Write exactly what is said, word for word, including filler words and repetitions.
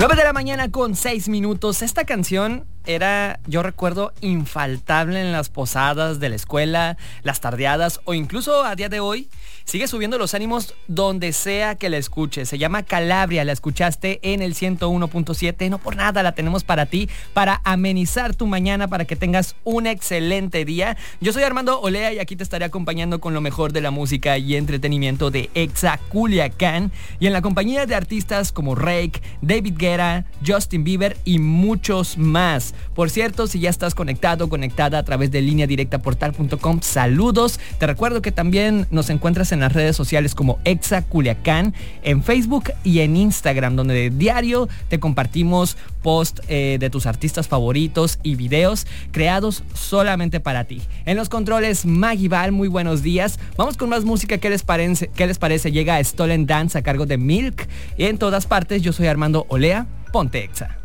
nueve de la mañana con seis minutos. Esta canción era, yo recuerdo, infaltable en las posadas de la escuela, las tardeadas o incluso a día de hoy. Sigue subiendo los ánimos donde sea que la escuches. Se llama Calabria, la escuchaste en el ciento uno punto siete. No por nada la tenemos para ti, para amenizar tu mañana, para que tengas un excelente día. Yo soy Armando Olea y aquí te estaré acompañando con lo mejor de la música y entretenimiento de Exa Culiacán. Y en la compañía de artistas como Rake, David Guetta, Justin Bieber y muchos más. Por cierto, si ya estás conectado o conectada a través de línea directa portal punto com, saludos. Te recuerdo que también nos encuentras en las redes sociales como Exa Culiacán, en Facebook y en Instagram, donde de diario te compartimos post eh, de tus artistas favoritos y videos creados solamente para ti. En los controles, Maggie Val, muy buenos días. Vamos con más música. ¿Qué les parece? ¿Qué les parece? Llega Stolen Dance a cargo de Milk. Y en todas partes, yo soy Armando Olea. Ponte Exa.